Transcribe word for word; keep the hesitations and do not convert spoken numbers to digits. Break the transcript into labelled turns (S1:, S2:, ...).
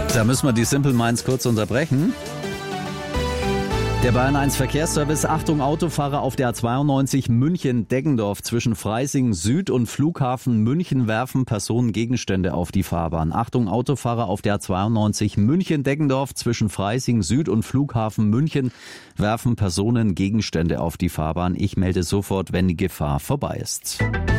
S1: Da müssen wir die Simple Minds kurz unterbrechen. Der Bayern eins Verkehrsservice, Achtung Autofahrer auf der A zweiundneunzig München-Deggendorf zwischen Freising Süd und Flughafen München werfen Personen Gegenstände auf die Fahrbahn. Achtung Autofahrer auf der A zweiundneunzig München-Deggendorf zwischen Freising Süd und Flughafen München werfen Personen Gegenstände auf die Fahrbahn. Ich melde sofort, wenn die Gefahr vorbei ist.